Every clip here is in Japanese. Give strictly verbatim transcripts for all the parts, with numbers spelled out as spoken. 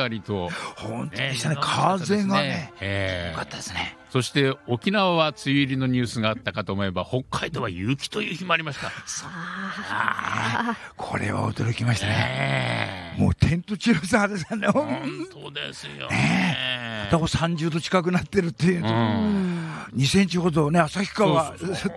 りと本当でしたね、ね、風がね、えー、よかったですね。 そして沖縄は梅雨入りのニュースがあったかと思えば、北海道は雪という日もありました。 あこれは驚きましたね、えー、もう天と地の差ですね。 本当ですよね、 ね、片方さんじゅうど近くなってるっていう、うん、にセンチほどね、旭川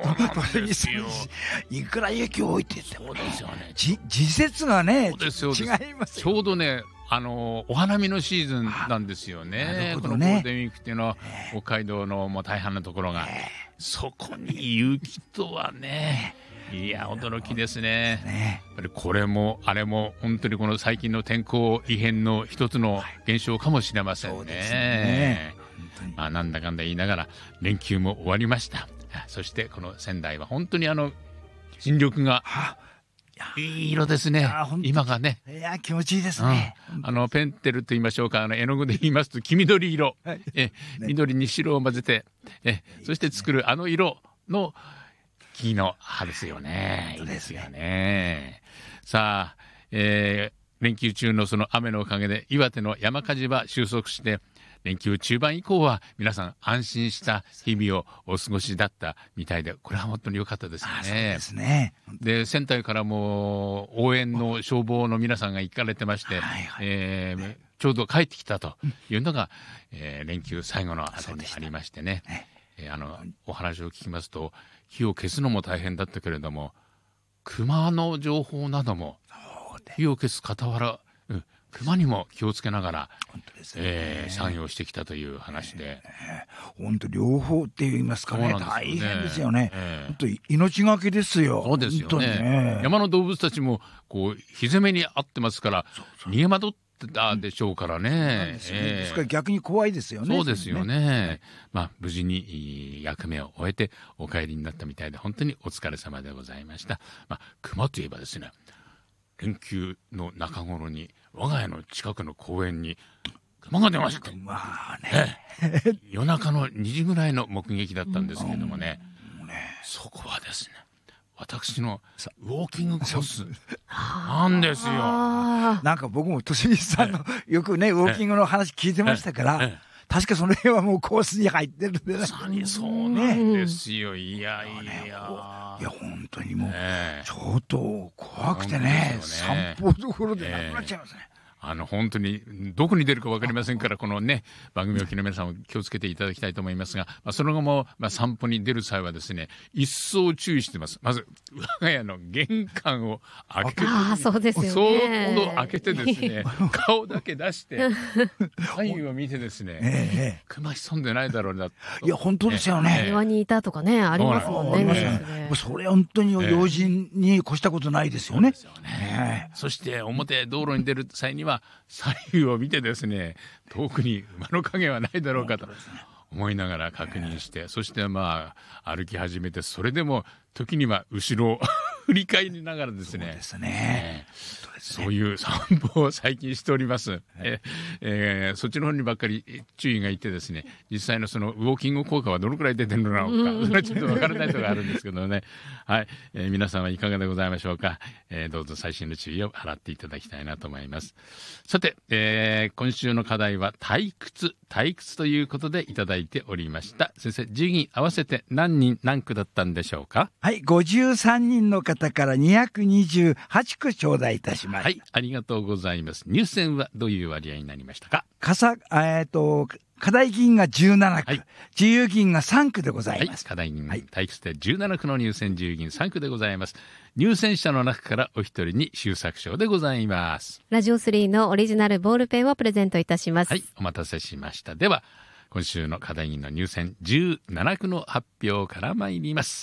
いくら雪を置いてても、ね、時節がね違いますよ。 ちょうどね、あのお花見のシーズンなんですよね。このゴールデンウィークっていうのは、えー、北海道のもう大半のところが、えー、そこに雪とはね、いや驚きですね。ね、やっぱりこれもあれも本当にこの最近の天候異変の一つの現象かもしれませんね。そうですね、まあ、なんだかんだ言いながら連休も終わりました。そしてこの仙台は本当にあの新緑がいい色ですね。今がね、 いや気持ちいいですね、 うん、あのペンテルと言いましょうか、あの絵の具で言いますと黄緑色、はい、え、ね、緑に白を混ぜて、えそして作るあの色の木の葉ですよね。いいですよね。さあ、えー、連休中のその雨のおかげで岩手の山火事は収束して、連休中盤以降は皆さん安心した日々をお過ごしだったみたいで、これは本当に良かったですね。 そうですね。 で仙台からも応援の消防の皆さんが行かれてまして、はいはい、えー、ちょうど帰ってきたというのが、うん、えー、連休最後の後にありましてね、えー、あのお話を聞きますと、火を消すのも大変だったけれども、熊の情報なども火を消す傍ら、うん、熊にも気をつけながら、ねえー、作業してきたという話で、 本当、えー、両方って言いますか ね, すね大変ですよね、えー、本当命がけですよ。 そうですよ ね, ね山の動物たちもこう日攻めにあってますから、そうそう逃げ惑ってたでしょうからね、 です, ねえー、ですから逆に怖いですよね。 そうですよ ね, ね、まあ、無事に役目を終えてお帰りになったみたいで、本当にお疲れ様でございました。まあ、熊といえばですね、連休の中頃に我が家の近くの公園に熊が出ました。 まあね、 え夜中のにじぐらいの目撃だったんですけれどもね、うんね、そこはですね、私のウォーキングコースなんですよ。 なんか僕も俊光さんのよくねウォーキングの話聞いてましたから、確かその辺はもうコースに入ってるんで、 まさにそうなんですよ、ね、いやいや、 いや本当にもうちょっと怖くてね、散歩どころでなくなっちゃいますね。 あの本当にどこに出るか分かりませんから、このね番組を聞きの皆さんも気をつけていただきたいと思いますが、まあ、その後も、まあ、散歩に出る際はですね、一層注意してます。まず我が家の玄関を開けて、 あそうですよね、 そーっと開けてですね顔だけ出して左右を見てですね、ええ、熊潜んでないだろうな。 いや本当ですよね。 庭にいたとかねありますもんね。ねそれ本当に用心に越したことないですよね。 そうですよね、ええ、そして表道路に出る際には左右を見てですね、遠くに馬の影はないだろうかと思いながら確認して、そしてまあ歩き始めて、それでも時には後ろを振り返りながらですね、 そうですね、 えー、そういう散歩を最近しております、はい、ええー、そっちの方にばっかり注意がいってですね、実際のそのウォーキング効果はどのくらい出てるのか、それはちょっとわからないところがあるんですけどねはい、えー、皆さんはいかがでございましょうか、えー、どうぞ細心の注意を払っていただきたいなと思います。さて、えー、今週の課題は退屈退屈ということでいただいておりました。先生、順位合わせて何人何句だったんでしょうか。 はい、ごじゅうさんにんの方からにひゃくにじゅうはち句頂戴いたしました。 はい、ありがとうございます。入選はどういう割合になりましたか。 かさ、えーと課題議員がじゅうなな句、はい、自由議員がさん句でございます。 はい、課題議員、はい、退屈でじゅうなな句の入選、自由議員さん句でございます。入選者の中からお一人に秀作賞でございます。 ラジオスリーのオリジナルボールペンをプレゼントいたします。 はい、お待たせしました。では今週の課題議員の入選じゅうなな句の発表から参ります。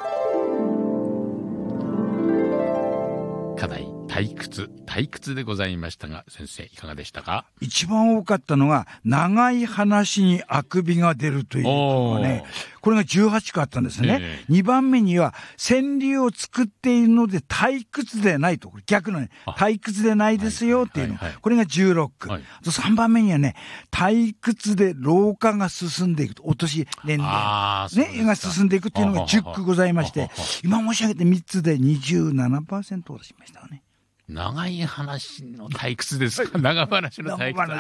課題退屈退屈でございましたが、先生いかがでしたか。 一番多かったのが長い話にあくびが出るというのがね、これがじゅうはち句あったんですね、えー、にばんめには川柳を作っているので退屈でないと、逆のね退屈でないですよっていうの、はいはいはい、これがじゅうろく句、はい、あとさんばんめにはね退屈で老化が進んでいくと、お年年齢、ね、が進んでいくっていうのがじゅっ句ございまして、今申し上げてみっつで にじゅうななパーセント を出しましたね。 長い話の退屈ですか。長話の退屈